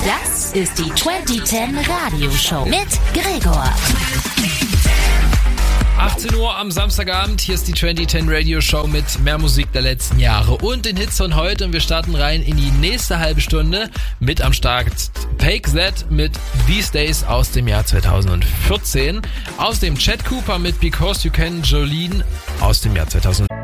Das ist die 2010 Radioshow mit Gregor. 18 Uhr am Samstagabend, hier ist die 2010 Radio Show mit mehr Musik der letzten Jahre und den Hits von heute. Und wir starten rein in die nächste halbe Stunde mit am Start Take That mit These Days aus dem Jahr 2014. Außerdem Chad Cooper mit Because You Can, Jolene aus dem Jahr 2000.